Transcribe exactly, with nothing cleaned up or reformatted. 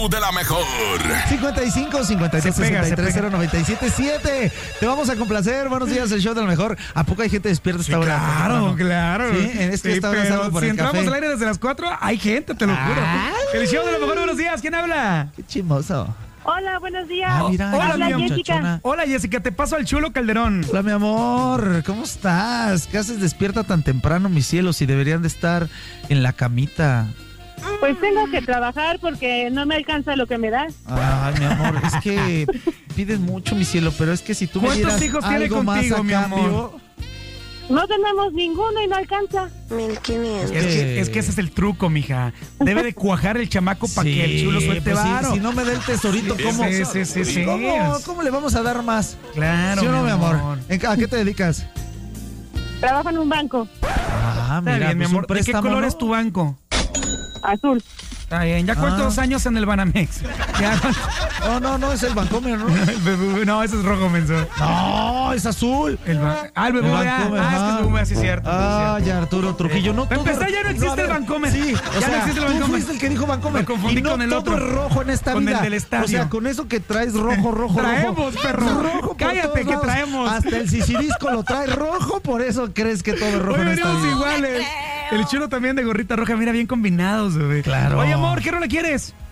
show de la mejor. cincuenta y cinco, cincuenta y dos, sesenta y tres, cero noventa y siete, siete. Te vamos a complacer. Buenos días, el show de la mejor. ¿A poco hay gente despierta esta Sí, hora? claro, claro. Sí, en este Sí, estado pero pasando por si el entramos café. al aire desde las cuatro, hay gente, te lo juro. Ah. El show de la mejor, buenos días. ¿Quién habla? Qué chimoso. Hola, buenos días. Ah, mira, Hola, Habla mi amor. Jessica. Hola, Jessica, te paso al chulo Calderón. Hola, mi amor. ¿Cómo estás? ¿Qué haces despierta tan temprano, mis cielos? Si deberían de estar en la camita. Pues tengo que trabajar porque no me alcanza lo que me das. Ay, mi amor, es que pides mucho, mi cielo, pero es que si tú me ¿Cuántos dieras hijos tiene algo más contigo, a mi cambio... amor? No tenemos ninguno y no alcanza. mil quinientos. Es que, es que ese es el truco, mija. Debe de cuajar el chamaco para que el chulo suelte pues sí, varo. si no me da el tesorito, ¿cómo? Sí, sí, sí, sí. ¿Cómo, ¿Cómo le vamos a dar más? Claro, ¿Sí o no, mi amor? amor. ¿En- ¿A qué te dedicas? Trabajo en un banco. Ah, Está bien, mi pues un amor. ¿De qué préstamo, color ¿no? es tu banco? Azul. Está bien. ¿Ya cuántos Ah. años en el Banamex? Ya, No, no, no, es el Bancomer, ¿no? no, ese es rojo, menso. No, es azul. El ba- ah, el bebé. El Ah, Bancomer, ah, es que ajá. es bebé, sí es cierto. sí es Ah, cierto. ya, Arturo Trujillo. No, Para todo- empezar, ya no existe a ver, el Bancomer. Sí, o Ya no sea, existe el tú Bancomer. fuiste el que dijo Bancomer. Me confundí y no con el todo otro. es rojo en esta Con vida. el del estadio. O sea, con eso que traes rojo, rojo, Traemos, rojo. perro. Rojo por Cállate, todos que lados. traemos. Hasta el sisirisco lo trae rojo, por eso crees que todo es rojo Hoy en esta venimos vida. iguales. El chulo también de gorrita roja, mira, bien combinados, bebé. Claro. Oye, amor, ¿qué rola quieres?